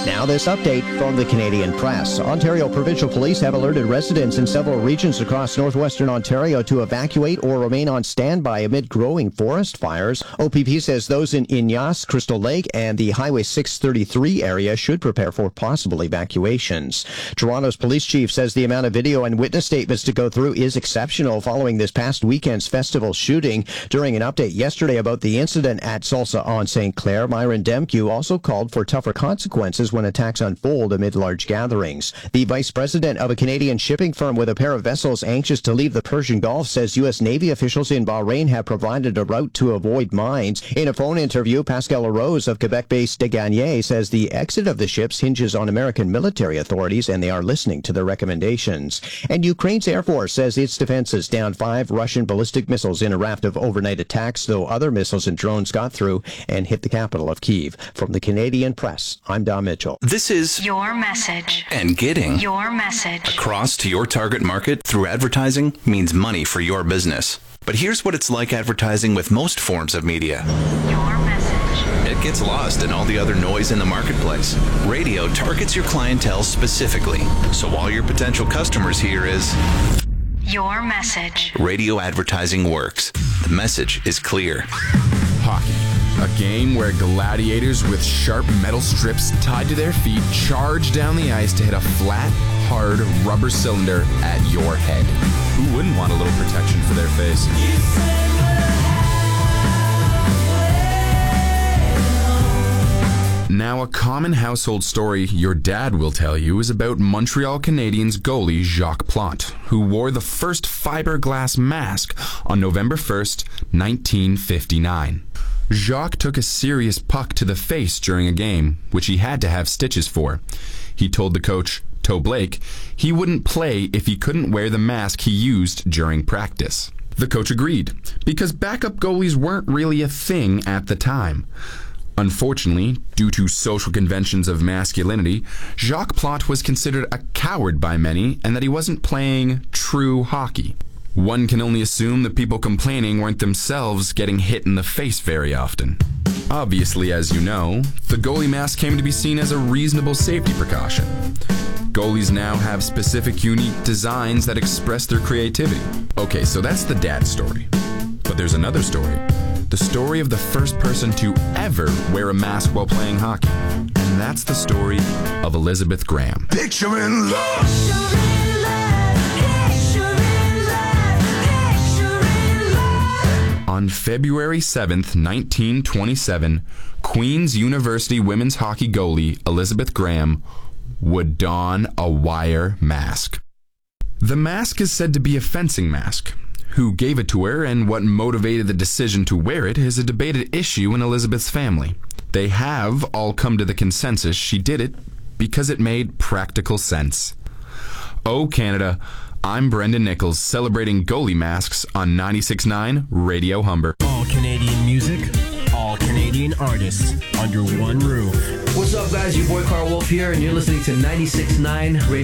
Now this update from the Canadian Press. Ontario Provincial Police have alerted residents in several regions across northwestern Ontario to evacuate or remain on standby amid growing forest fires. OPP says those in Ignace, Crystal Lake, and the Highway 633 area should prepare for possible evacuations. Toronto's police chief says the amount of video and witness statements to go through is exceptional following this past weekend's festival shooting. During an update yesterday about the incident at Salsa on St. Clair, Myron Demkew also called for tougher consequences when attacks unfold amid large gatherings. The vice president of a Canadian shipping firm with a pair of vessels anxious to leave the Persian Gulf says U.S. Navy officials in Bahrain have provided a route to avoid mines. In a phone interview, Pascal Larose of Quebec-based Degagné says the exit of the ships hinges on American military authorities and they are listening to their recommendations. And Ukraine's Air Force says its defenses downed 5 Russian ballistic missiles in a raft of overnight attacks, though other missiles and drones got through and hit the capital of Kyiv. From the Canadian Press, I'm Don Mitchell. This is your message. And getting your message across to your target market through advertising means money for your business. But here's what it's like advertising with most forms of media. Your message. It gets lost in all the other noise in the marketplace. Radio targets your clientele specifically, so all your potential customers hear is your message. Radio advertising works. The message is clear. Hockey. A game where gladiators with sharp metal strips tied to their feet charge down the ice to hit a flat, hard rubber cylinder at your head. Who wouldn't want a little protection for their face? Now, a common household story your dad will tell you is about Montreal Canadiens goalie Jacques Plante, who wore the first fiberglass mask on November 1st, 1959. Jacques took a serious puck to the face during a game, which he had to have stitches for. He told the coach, Toe Blake, he wouldn't play if he couldn't wear the mask he used during practice. The coach agreed, because backup goalies weren't really a thing at the time. Unfortunately, due to social conventions of masculinity, Jacques Plante was considered a coward by many and that he wasn't playing true hockey. One can only assume the people complaining weren't themselves getting hit in the face very often. Obviously, as you know, the goalie mask came to be seen as a reasonable safety precaution. Goalies now have specific, unique designs that express their creativity. Okay, so that's the dad story. But there's another story. The story of the first person to ever wear a mask while playing hockey. And that's the story of Elizabeth Graham. Picture in love. On February 7th, 1927, Queen's University women's hockey goalie Elizabeth Graham would don a wire mask. The mask is said to be a fencing mask. Who gave it to her and what motivated the decision to wear it is a debated issue in Elizabeth's family. They have all come to the consensus she did it because it made practical sense. Oh, Canada, I'm Brendan Nichols, celebrating goalie masks on 96.9 Radio Humber. All Canadian music, all Canadian artists, under one roof. What's up, guys? Your boy Carl Wolf here, and you're listening to 96.9 Radio